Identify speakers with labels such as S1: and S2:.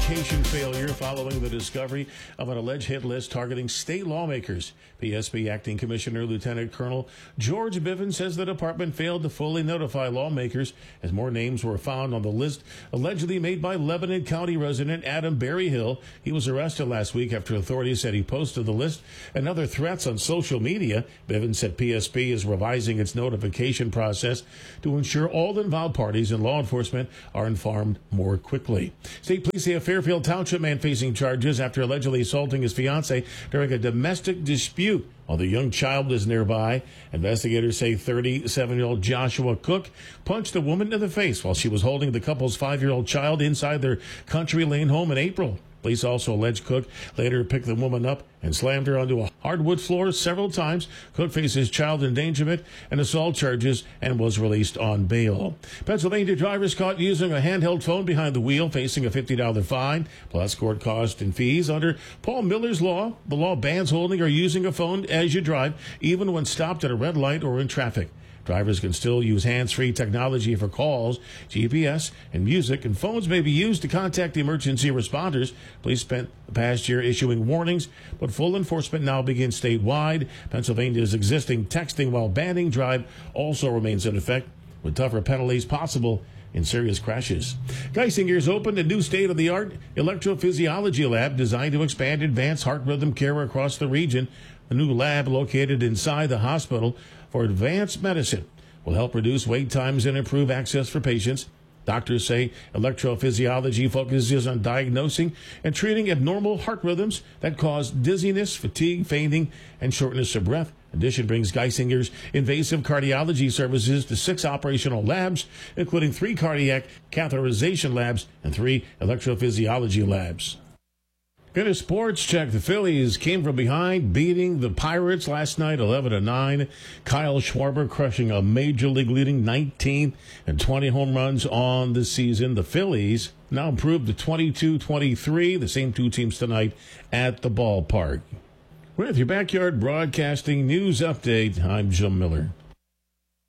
S1: notification failure following the discovery of an alleged hit list targeting state lawmakers. PSP Acting Commissioner Lieutenant Colonel George Bivens says the department failed to fully notify lawmakers as more names were found on the list allegedly made by Lebanon County resident Adam Berryhill. He was arrested last week after authorities said he posted the list and other threats on social media. Bivens said PSP is revising its notification process to ensure all involved parties and law enforcement are informed more quickly. State police say a Fairfield Township man facing charges after allegedly assaulting his fiancée during a domestic dispute while the young child is nearby. Investigators say 37-year-old Joshua Cook punched the woman in the face while she was holding the couple's 5-year-old child inside their Country Lane home in April. Police also allege Cook later picked the woman up and slammed her onto a hardwood floor several times. Cook faces child endangerment and assault charges and was released on bail. Pennsylvania drivers caught using a handheld phone behind the wheel facing a $50 fine, plus court costs and fees. Under Paul Miller's law, the law bans holding or using a phone as you drive, even when stopped at a red light or in traffic. Drivers can still use hands-free technology for calls, GPS, and music, and phones may be used to contact emergency responders. Police spent the past year issuing warnings, but full enforcement now begins statewide. Pennsylvania's existing texting while banning drive also remains in effect, with tougher penalties possible in serious crashes. Geisinger's opened a new state-of-the-art electrophysiology lab designed to expand advanced heart rhythm care across the region. The new lab, located inside the hospital for advanced medicine, will help reduce wait times and improve access for patients. Doctors say electrophysiology focuses on diagnosing and treating abnormal heart rhythms that cause dizziness, fatigue, fainting, and shortness of breath. Addition brings Geisinger's invasive cardiology services to 6 operational labs, including 3 cardiac catheterization labs and 3 electrophysiology labs. In a sports check, the Phillies came from behind, beating the Pirates last night 11-9. Kyle Schwarber crushing a major league leading 19 and 20 home runs on the season. The Phillies now improved to 22-23, the same 2 teams tonight at the ballpark. With your Backyard Broadcasting News Update, I'm Jim Miller.